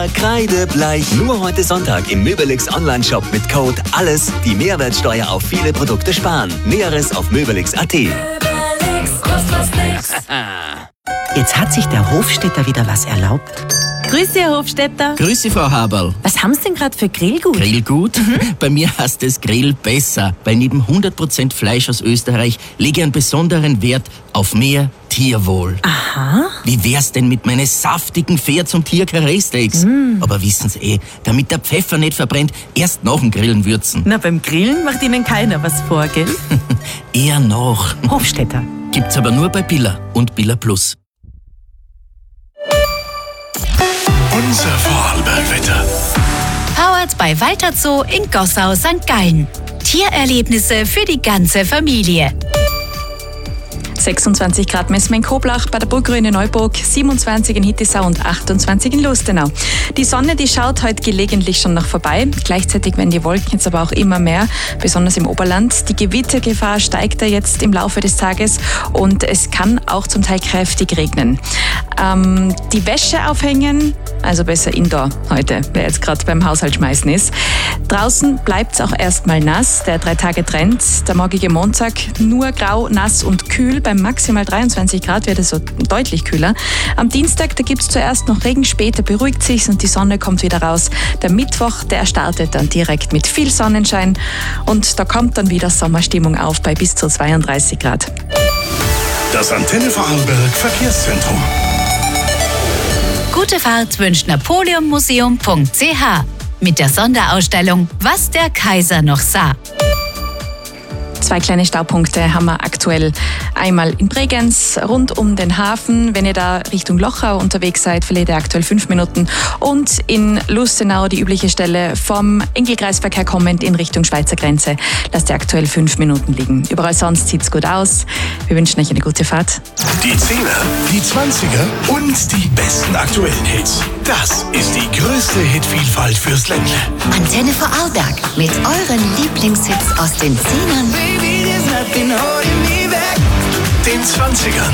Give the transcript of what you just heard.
Kreidebleich. Nur heute Sonntag im Möbelix Online-Shop mit Code ALLES die Mehrwertsteuer auf viele Produkte sparen. Näheres auf möbelix.at. Jetzt hat sich der Hofstädter wieder was erlaubt. Grüß Sie, Herr Hofstädter. Grüß Sie, Frau Haberl. Was haben Sie denn gerade für Grillgut? Grillgut? Bei mir heißt es Grill besser, weil neben 100% Fleisch aus Österreich lege ich einen besonderen Wert auf mehr Tierwohl. Aha. Wie wär's denn mit meinen saftigen Pferd- und Tier-Karree-Steaks? Aber wissen Sie damit der Pfeffer nicht verbrennt, erst nach dem Grillen würzen. Na, beim Grillen macht Ihnen keiner was vor, gell? Eher noch. Hofstädter. Gibt's aber nur bei Billa und Billa Plus. Unser Vorarlbergwetter. Powered bei Walter Zoo in Gossau, St. Gallen. Tiererlebnisse für die ganze Familie. 26 Grad messen wir in Koblach, bei der Burgruine in Neuburg, 27 in Hittisau und 28 in Lustenau. Die Sonne, die schaut heute gelegentlich schon noch vorbei. Gleichzeitig werden die Wolken jetzt aber auch immer mehr, besonders im Oberland. Die Gewittergefahr steigt da jetzt im Laufe des Tages und es kann auch zum Teil kräftig regnen. Die Wäsche aufhängen, also besser indoor heute, wer jetzt gerade beim Haushalt schmeißen ist. Draußen bleibt es auch erstmal nass, der 3-Tage-Trend. Der morgige Montag nur grau, nass und kühl. Bei maximal 23 Grad wird es so deutlich kühler. Am Dienstag, da gibt es zuerst noch Regen, später beruhigt sich's und die Sonne kommt wieder raus. Der Mittwoch, der startet dann direkt mit viel Sonnenschein und da kommt dann wieder Sommerstimmung auf bei bis zu 32 Grad. Das Antenne Vorarlberg Verkehrszentrum. Gute Fahrt wünscht napoleonmuseum.ch mit der Sonderausstellung Was der Kaiser noch sah. 2 kleine Staupunkte haben wir aktuell. Einmal in Bregenz, rund um den Hafen. Wenn ihr da Richtung Lochau unterwegs seid, verliert ihr aktuell 5 Minuten. Und in Lustenau, die übliche Stelle, vom Engelkreisverkehr kommend in Richtung Schweizer Grenze, lasst ihr aktuell 5 Minuten liegen. Überall sonst sieht's gut aus. Wir wünschen euch eine gute Fahrt. Die 10er, die 20er und die besten aktuellen Hits. Das ist die größte Hitvielfalt fürs Ländle. Antenne Vorarlberg mit euren Lieblingshits aus den 10ern, Den 20ern